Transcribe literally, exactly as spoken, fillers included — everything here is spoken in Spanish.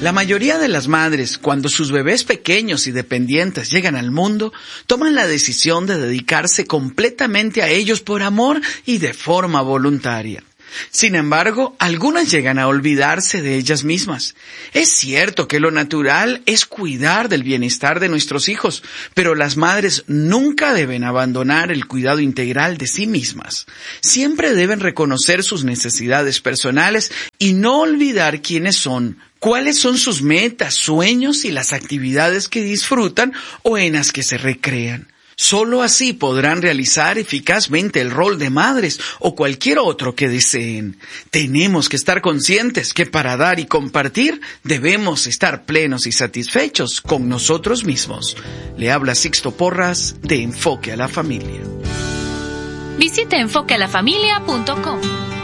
La mayoría de las madres, cuando sus bebés pequeños y dependientes llegan al mundo, toman la decisión de dedicarse completamente a ellos por amor y de forma voluntaria. Sin embargo, algunas llegan a olvidarse de ellas mismas. Es cierto que lo natural es cuidar del bienestar de nuestros hijos, pero las madres nunca deben abandonar el cuidado integral de sí mismas. Siempre deben reconocer sus necesidades personales y no olvidar quiénes son, cuáles son sus metas, sueños y las actividades que disfrutan o en las que se recrean. Solo así podrán realizar eficazmente el rol de madres o cualquier otro que deseen. Tenemos que estar conscientes que para dar y compartir debemos estar plenos y satisfechos con nosotros mismos. Le habla Sixto Porras de Enfoque a la Familia. Visite enfoque a la familia punto com.